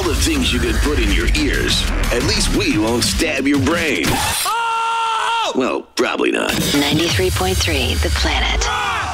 the things you could put in your ears. At least we won't stab your brain. Oh! Well, probably not. 93.3 The Planet.